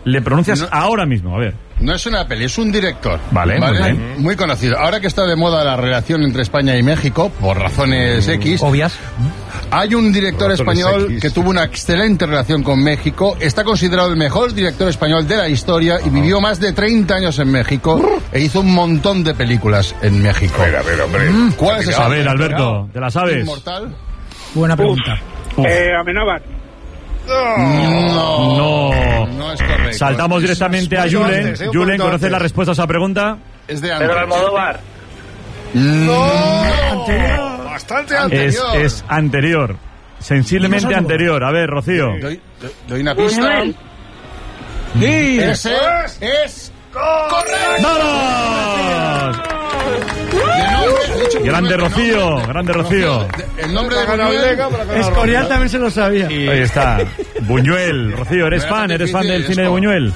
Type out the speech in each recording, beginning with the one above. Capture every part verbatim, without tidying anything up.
le pronuncias no, ahora mismo, a ver. No es una peli, es un director. Vale, ¿vale? Muy bien. Muy conocido. Ahora que está de moda la relación entre España y México, por razones X. Obvias. Hay un director español X. que tuvo una excelente relación con México. Está considerado el mejor director español de la historia y vivió más de treinta años en México e hizo un montón de películas en México. A ver, a ver, hombre. ¿Cuál es esa? A ver, Alberto, ¿te la sabes? ¿Inmortal? Buena pregunta. Uf. Eh, Amenábar. No. No. No es correcto. Saltamos Es- directamente es a muy Julen. antes, ¿eh? Un Julen, poquito ¿conoces antes. la respuesta a esa pregunta? Es de antes. Pedro Almodóvar. No, bastante Es, anterior. es anterior. Sensiblemente anterior. A ver, Rocío. Doy, doy una pista. Buñuel. Sí. Ese es correcto. ¡Vamos! De nombre, he dicho Grande Buñuel, de Rocío, nombre. grande Rocío. El nombre de Ha ganado Buñuel. Lega, pero ha ganado Escorial Rocío. también se lo sabía. Ahí está. Buñuel. Rocío, ¿eres Era fan? ¿Eres difícil, fan del es cine de como- Buñuel?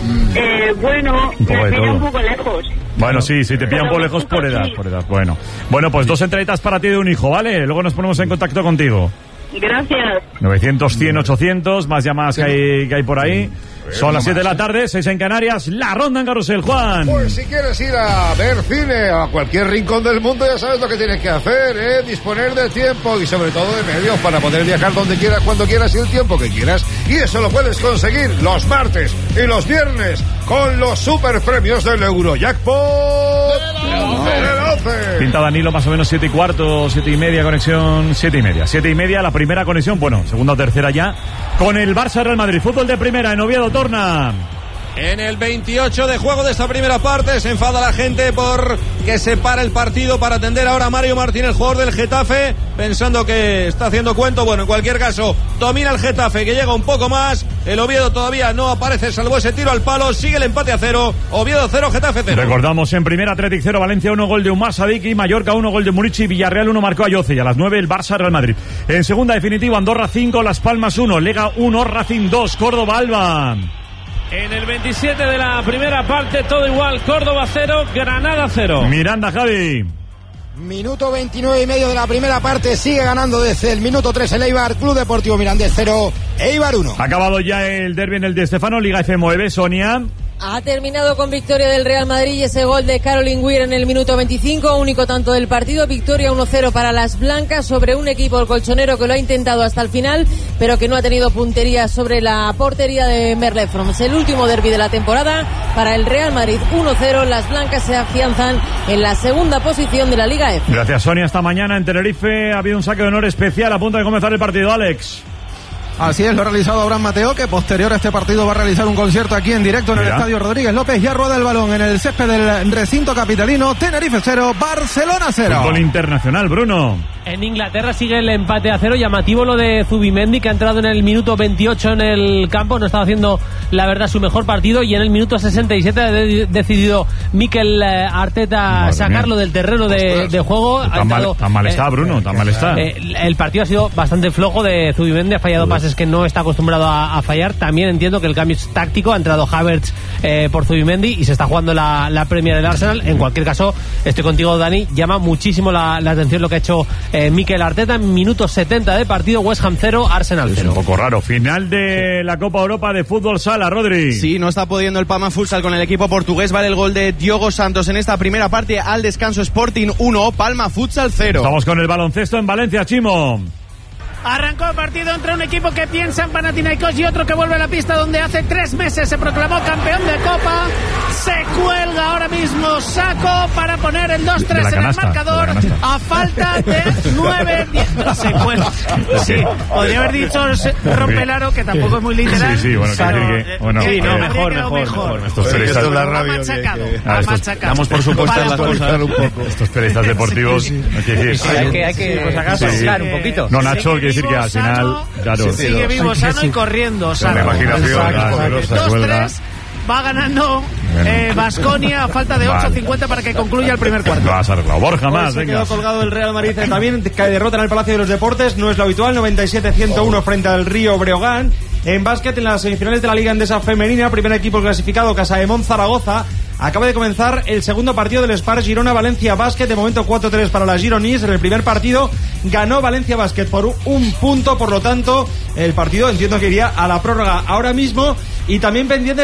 Eh, bueno, Un poco me de pilla todo. un poco lejos. Bueno, sí, sí, te pillan por lejos por edad, por edad. Bueno, bueno, pues dos entraditas para ti de un hijo, ¿vale? Luego nos ponemos en contacto contigo. Gracias. novecientos, cien, ochocientos, más llamadas que hay, que hay por ahí. Son las siete de la tarde, seis en Canarias, la ronda en Carrusel, Juan. Pues si quieres ir a ver cine a cualquier rincón del mundo, ya sabes lo que tienes que hacer, ¿eh? Disponer de tiempo y sobre todo de medios para poder viajar donde quieras, cuando quieras y el tiempo que quieras. Y eso lo puedes conseguir los martes y los viernes con los super premios del Eurojackpot de la once. Pinta Danilo más o menos siete y cuarto, siete y media, conexión siete y media. Siete y media, la primera conexión, bueno, segunda o tercera ya, con el Barça Real Madrid. Fútbol de primera en Oviedo, Torna. En el veintiocho de juego de esta primera parte se enfada la gente por que se para el partido para atender ahora a Mario Martín, el jugador del Getafe, pensando que está haciendo cuento. Bueno, en cualquier caso, domina el Getafe, que llega un poco más. El Oviedo todavía no aparece, salvo ese tiro al palo. Sigue el empate a cero. Oviedo cero, Getafe cero. Recordamos en primera, Athletic cero, Valencia uno, gol de Umar Sadiki, Mallorca uno, gol de Murici, Villarreal uno, marcó Ayoce, y a las nueve el Barça Real Madrid. En segunda definitiva, Andorra cinco, Las Palmas uno, Lega uno, Racing dos, Córdoba Alba. En el veintisiete de la primera parte, todo igual. Córdoba cero, Granada cero. Miranda, Javi. Minuto veintinueve y medio de la primera parte, sigue ganando desde el minuto tres el Eibar, Club Deportivo Mirandés cero, Eibar uno. Ha acabado ya el derbi en el de Estefano, Liga F nueve, Sonia. Ha terminado con victoria del Real Madrid y ese gol de Caroline Weir en el minuto veinticinco, único tanto del partido. Victoria uno cero para las blancas sobre un equipo, el colchonero, que lo ha intentado hasta el final, pero que no ha tenido puntería sobre la portería de Merle Froms. El último derbi de la temporada para el Real Madrid, uno cero. Las blancas se afianzan en la segunda posición de la Liga F. Gracias, Sonia. Esta mañana en Tenerife ha habido un saque de honor especial a punto de comenzar el partido, Alex. Así es, lo ha realizado Abraham Mateo, que posterior a este partido va a realizar un concierto aquí en directo en Mira. el Estadio Rodríguez López. Ya rueda el balón en el césped del recinto capitalino. Tenerife cero, Barcelona cero. Fútbol internacional, Bruno. En Inglaterra sigue el empate a cero. Llamativo lo de Zubimendi, que ha entrado en el minuto veintiocho en el campo. No estaba haciendo, la verdad, su mejor partido. Y en el minuto sesenta y siete ha de- decidido Mikel eh, Arteta Madre sacarlo mía. del terreno de, de juego. Ha Tan mal, entrado, tan mal eh, está, Bruno, tan mal está. Eh, el partido ha sido bastante flojo de Zubimendi, ha fallado pases que no está acostumbrado a, a fallar. También entiendo que el cambio es táctico, ha entrado Havertz eh, por Zubimendi y se está jugando la, la Premier del Arsenal. En cualquier caso, estoy contigo, Dani, llama muchísimo la, la atención lo que ha hecho eh, Mikel Arteta en minuto setenta de partido. West Ham cero, Arsenal Es cero. un poco raro. Final de la Copa Europa de Fútbol Sala, Rodri. Sí, no está pudiendo el Palma Futsal con el equipo portugués. Vale el gol de Diogo Santos en esta primera parte. Al descanso, Sporting uno, Palma Futsal cero. Vamos con el baloncesto en Valencia, Chimo. Arrancó el partido entre un equipo que piensa en Panathinaikos y otro que vuelve a la pista donde hace tres meses se proclamó campeón de Copa. Se cuelga ahora mismo Saco para poner el dos tres en el marcador a falta de nueve diez. Se cuelga. Sí, podría haber dicho se- rompe el aro, que tampoco es muy literal. Sí, sí, bueno, quiero pero, decir que... Bueno, sí, no, eh, mejor, mejor, mejor. Estos Esto periodistas... es la Ha rabia. machacado, que- Ah, ha estos- machacado. Damos por supuesto Para las actualizar cosas. un poco. Estos periodistas deportivos... no quiere decir- Hay que, hay que pues, acaso, Sí. buscar un poquito. No, Nacho, Sigue quiere decir que vivo, al final... sano, Claro, Sigue vivo, sano y corriendo. la Sano. imaginación, Exacto. claro, se dos cuelga. tres. Va ganando Bueno. Baskonia a falta de Vale. ocho cincuenta para que concluya el primer cuarto. Lo has arreglado. Borja, Hoy más, se venga. quedó colgado el Real Madrid eh, también, que derrota en el Palacio de los Deportes, no es lo habitual, noventa y siete a ciento uno frente al Río Breogán. En básquet, en las semifinales de la Liga Endesa Femenina, primer equipo clasificado, Casademonte Zaragoza. Acaba de comenzar el segundo partido del Spar Girona Valencia Básquet, de momento cuatro tres para las gironís. En el primer partido ganó Valencia Básquet por un punto, por lo tanto el partido entiendo que iría a la prórroga ahora mismo. Y también pendiente